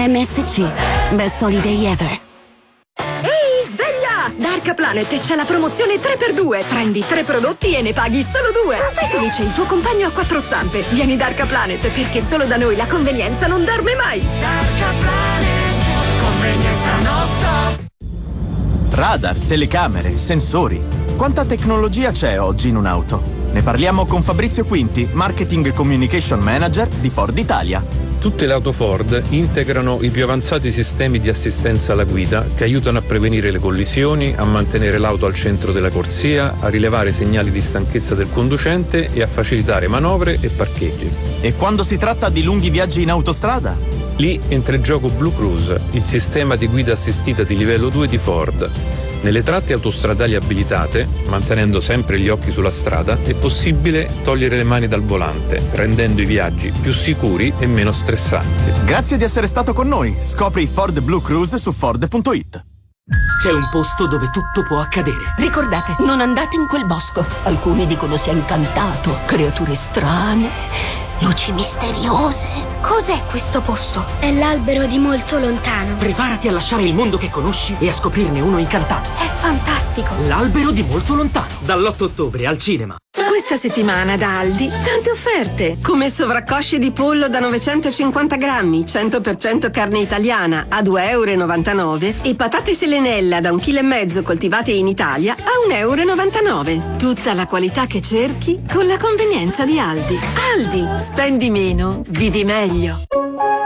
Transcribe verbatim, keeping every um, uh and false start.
M S C. Best holiday ever. Ehi, sveglia! Da Arca Planet c'è la promozione tre per due. Prendi tre prodotti e ne paghi solo due. Fai felice il tuo compagno a quattro zampe. Vieni da Arca Planet, perché solo da noi la convenienza non dorme mai. Arca Planet, convenienza non stop. Radar, telecamere, sensori. Quanta tecnologia c'è oggi in un'auto? Ne parliamo con Fabrizio Quinti, Marketing Communication Manager di Ford Italia. Tutte le auto Ford integrano i più avanzati sistemi di assistenza alla guida che aiutano a prevenire le collisioni, a mantenere l'auto al centro della corsia, a rilevare segnali di stanchezza del conducente e a facilitare manovre e parcheggi. E quando si tratta di lunghi viaggi in autostrada? Lì entra in gioco Blue Cruise, il sistema di guida assistita di livello due di Ford. Nelle tratte autostradali abilitate, mantenendo sempre gli occhi sulla strada, è possibile togliere le mani dal volante, rendendo i viaggi più sicuri e meno stressanti. Grazie di essere stato con noi. Scopri Ford Blue Cruise su Ford punto it. C'è un posto dove tutto può accadere. Ricordate, non andate in quel bosco. Alcuni dicono sia incantato, creature strane, luci misteriose. Cos'è questo posto? È l'albero di molto lontano. Preparati a lasciare il mondo che conosci e a scoprirne uno incantato. È fantastico. L'albero di molto lontano, dall'otto ottobre al cinema. Questa settimana da Aldi, tante offerte, come sovraccosce di pollo da novecentocinquanta grammi, cento per cento carne italiana a due e novantanove euro e patate selenella da un chilo e mezzo coltivate in Italia a un e novantanove euro. Tutta la qualità che cerchi con la convenienza di Aldi. Aldi, spendi meno, vivi meglio.